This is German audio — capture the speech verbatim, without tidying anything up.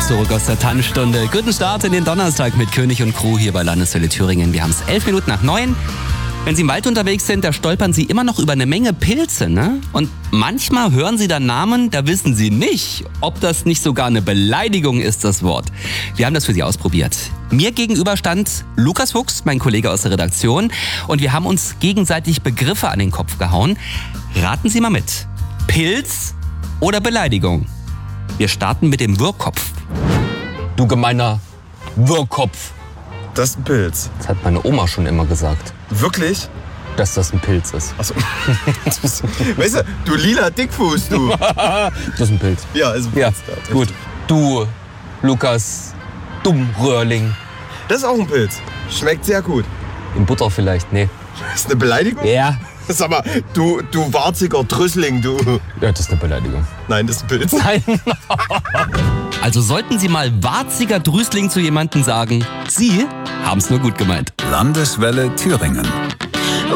zurück aus der Tanzstunde. Guten Start in den Donnerstag mit König und Crew hier bei Landeswelle Thüringen. Wir haben es elf Minuten nach neun. Wenn Sie im Wald unterwegs sind, da stolpern Sie immer noch über eine Menge Pilze, ne? Und manchmal hören Sie dann Namen, da wissen Sie nicht, ob das nicht sogar eine Beleidigung ist, das Wort. Wir haben das für Sie ausprobiert. Mir gegenüber stand Lukas Fuchs, mein Kollege aus der Redaktion, und wir haben uns gegenseitig Begriffe an den Kopf gehauen. Raten Sie mal mit. Pilz oder Beleidigung? Wir starten mit dem Wirrkopf. Du gemeiner Wirrkopf. Das ist ein Pilz. Das hat meine Oma schon immer gesagt. Wirklich? Dass das ein Pilz ist. Achso. Weißt du, du lila Dickfuß, du. Das ist ein Pilz. Ja, ist ein Ja, Pilz. Ja, gut. Du, Lukas Dummröhrling. Das ist auch ein Pilz. Schmeckt sehr gut. In Butter vielleicht, nee. Das ist eine Beleidigung? Ja. Sag mal, du, du warziger Drüssling, du. Ja, das ist eine Beleidigung. Nein, das ist ein Pilz. Nein. Also sollten Sie mal warziger Drüsling zu jemandem sagen, Sie haben es nur gut gemeint. Landeswelle Thüringen.